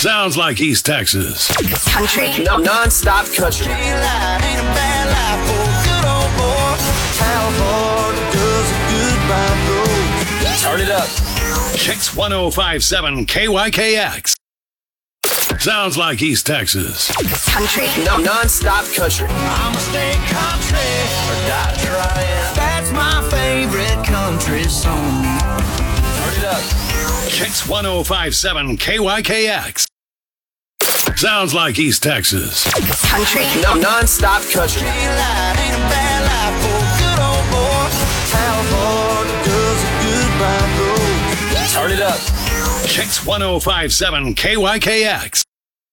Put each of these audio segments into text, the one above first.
Sounds like East Texas. Country. Non-stop country. Turn it up. Kicks 1057 KYKX. Sounds like East Texas. Country. Non-stop country. I'ma stay country or die trying. That's my favorite country song. Turn it up. Kicks 1057 KYKX. Sounds like East Texas. Country. Non-stop country. Turn it up. Kicks 1057 KYKX.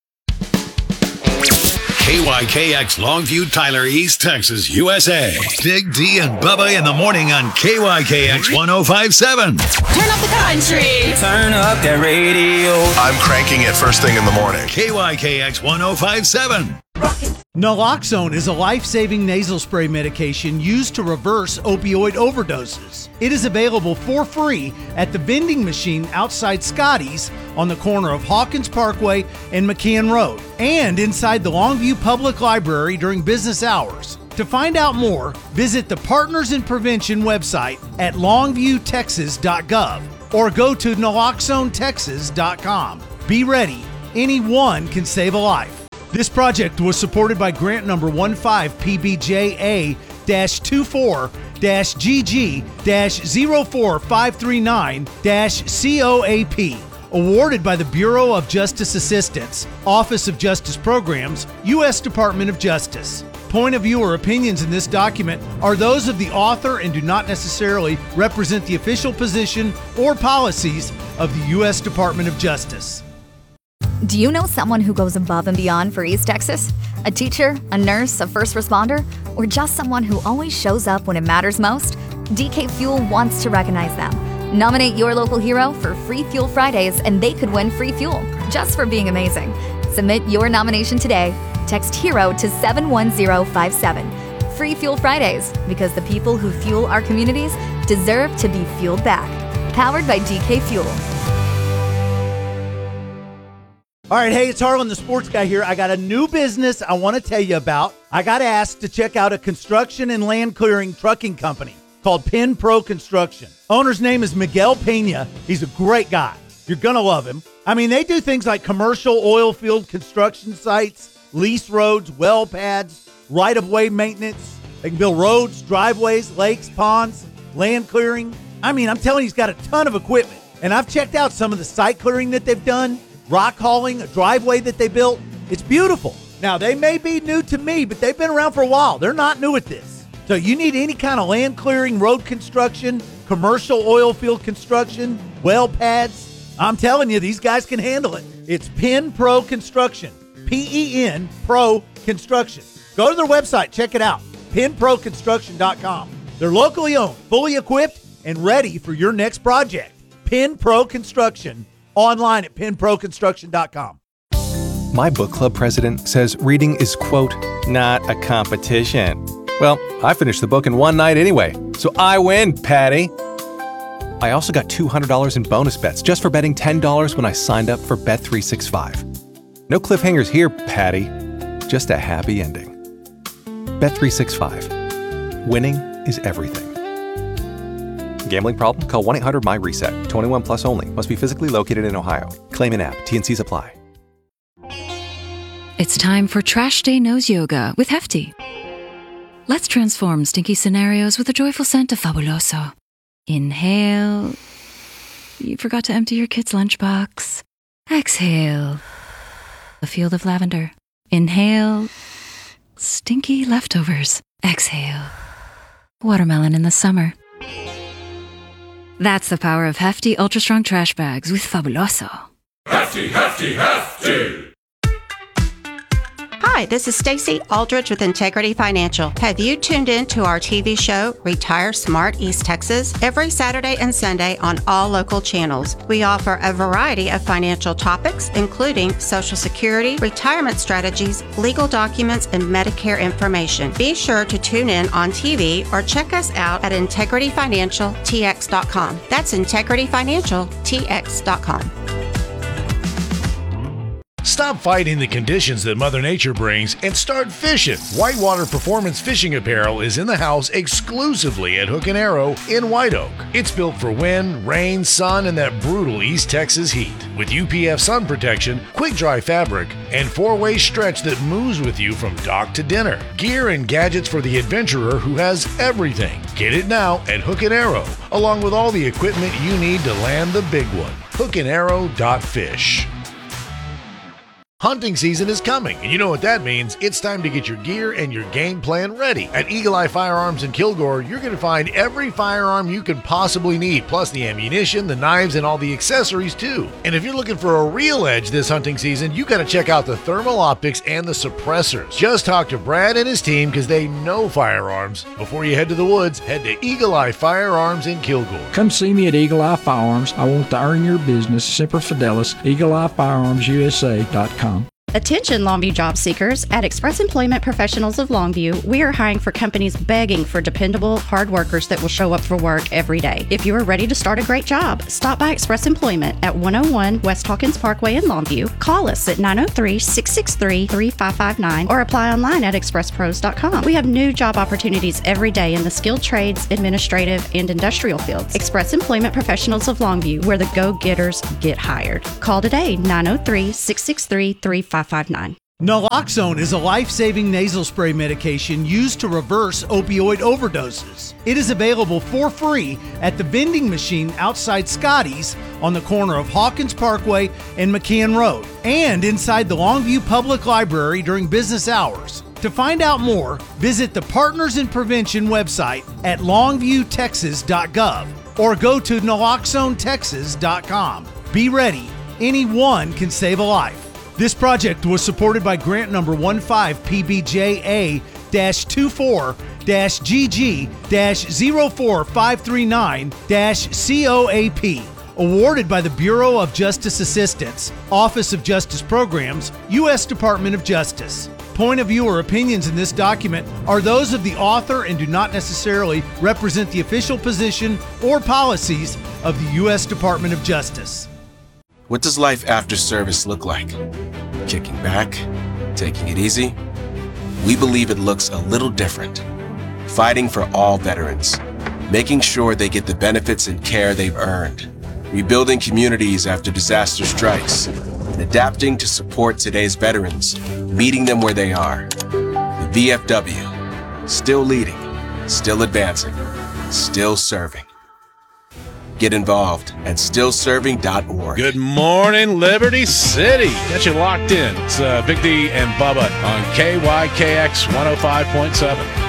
KYKX Longview, Tyler, East Texas, USA. Big D and Bubba in the morning on KYKX 1057. Turn up the country. Turn up that radio. I'm cranking it first thing in the morning. KYKX 1057. Naloxone is a life-saving nasal spray medication used to reverse opioid overdoses. It is available for free at the vending machine outside Scotty's on the corner of Hawkins Parkway and McKeon Road, and inside the Longview Public Library during business hours. To find out more, visit the Partners in Prevention website at longviewtexas.gov or go to naloxonetexas.com. Be ready. Anyone can save a life. This project was supported by grant number 15PBJA-24-GG-04539-COAP, awarded by the Bureau of Justice Assistance, Office of Justice Programs, U.S. Department of Justice. Point of view or opinions in this document are those of the author and do not necessarily represent the official position or policies of the U.S. Department of Justice. Do you know someone who goes above and beyond for East Texas? A teacher, a nurse, a first responder, or just someone who always shows up when it matters most? DK Fuel wants to recognize them. Nominate your local hero for Free Fuel Fridays and they could win free fuel just for being amazing. Submit your nomination today. Text HERO to 71057. Free Fuel Fridays, because the people who fuel our communities deserve to be fueled back. Powered by DK Fuel. All right, hey, it's Harlan, the sports guy here. I got a new business I want to tell you about. I got asked to check out a construction and land clearing trucking company called Penn Pro Construction. Owner's name is Miguel Pena. He's a great guy. You're going to love him. I mean, they do things like commercial oil field construction sites, lease roads, well pads, right-of-way maintenance. They can build roads, driveways, lakes, ponds, land clearing. I mean, I'm telling you, he's got a ton of equipment. And I've checked out some of the site clearing that they've done. Rock hauling, a driveway that they built. It's beautiful. Now, they may be new to me, but they've been around for a while. They're not new at this. So you need any kind of land clearing, road construction, commercial oil field construction, well pads. I'm telling you, these guys can handle it. It's Penn Pro Construction. P-E-N Pro Construction. Go to their website. Check it out. PennProConstruction.com. They're locally owned, fully equipped, and ready for your next project. Penn Pro Construction. Online at PennProConstruction.com. My book club president says reading is, quote, not a competition. Well, I finished the book in one night anyway, so I win, Patty. I also got $200 in bonus bets just for betting $10 when I signed up for Bet365. No cliffhangers here, Patty. Just a happy ending. Bet365. Winning is everything. Gambling problem? Call 1-800-MY-RESET. 21 plus only. Must be physically located in Ohio. Claim in app. T&Cs apply. It's time for Trash Day Nose Yoga with Hefty. Let's transform stinky scenarios with a joyful scent of Fabuloso. Inhale. You forgot to empty your kid's lunchbox. Exhale. A field of lavender. Inhale. Stinky leftovers. Exhale. Watermelon in the summer. That's the power of Hefty Ultra Strong Trash Bags with Fabuloso. Hefty, Hefty, Hefty! Hi, this is Stacy Aldridge with Integrity Financial. Have you tuned in to our TV show, Retire Smart East Texas? Every Saturday and Sunday on all local channels. We offer a variety of financial topics, including Social Security, retirement strategies, legal documents, and Medicare information. Be sure to tune in on TV or check us out at IntegrityFinancialTX.com. That's IntegrityFinancialTX.com. Stop fighting the conditions that Mother Nature brings and start fishing. Whitewater Performance Fishing Apparel is in the house exclusively at Hook and Arrow in White Oak. It's built for wind, rain, sun, and that brutal East Texas heat. With UPF sun protection, quick dry fabric, and 4-way stretch that moves with you from dock to dinner. Gear and gadgets for the adventurer who has everything. Get it now at Hook and Arrow, along with all the equipment you need to land the big one. hookandarrow.fish. Hunting season is coming, and you know what that means. It's time to get your gear and your game plan ready. At Eagle Eye Firearms in Kilgore, you're going to find every firearm you could possibly need, plus the ammunition, the knives, and all the accessories too. And if you're looking for a real edge this hunting season, you got to check out the thermal optics and the suppressors. Just talk to Brad and his team because they know firearms. Before you head to the woods, head to Eagle Eye Firearms in Kilgore. Come see me at Eagle Eye Firearms. I want to earn your business. Semper Fidelis, EagleEyeFirearmsUSA.com. Attention Longview job seekers. At Express Employment Professionals of Longview, we are hiring for companies begging for dependable, hard workers that will show up for work every day. If you are ready to start a great job, stop by Express Employment at 101 West Hawkins Parkway in Longview. Call us at 903-663-3559 or apply online at expresspros.com. We have new job opportunities every day in the skilled trades, administrative, and industrial fields. Express Employment Professionals of Longview, where the go-getters get hired. Call today, 903-663-3559. Naloxone is a life-saving nasal spray medication used to reverse opioid overdoses. It is available for free at the vending machine outside Scotty's on the corner of Hawkins Parkway and McKeon Road, and inside the Longview Public Library during business hours. To find out more, visit the Partners in Prevention website at longviewtexas.gov or go to naloxonetexas.com. Be ready. Anyone can save a life. This project was supported by grant number 15PBJA-24-GG-04539-COAP, awarded by the Bureau of Justice Assistance, Office of Justice Programs, U.S. Department of Justice. Point of view or opinions in this document are those of the author and do not necessarily represent the official position or policies of the U.S. Department of Justice. What does life after service look like? Kicking back? Taking it easy? We believe it looks a little different. Fighting for all veterans. Making sure they get the benefits and care they've earned. Rebuilding communities after disaster strikes. And adapting to support today's veterans. Meeting them where they are. The VFW. Still leading. Still advancing. Still serving. Get involved at stillserving.org. Good morning, Liberty City. Got you locked in. It's Big D and Bubba on KYKX 105.7.